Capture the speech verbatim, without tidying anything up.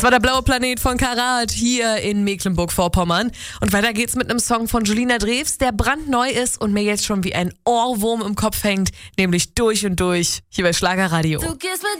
Das war der blaue Planet von Karat hier in Mecklenburg-Vorpommern. Und weiter geht's mit einem Song von Julina Drews, der brandneu ist und mir jetzt schon wie ein Ohrwurm im Kopf hängt, nämlich Durch und Durch hier bei Schlagerradio. Du gehst mit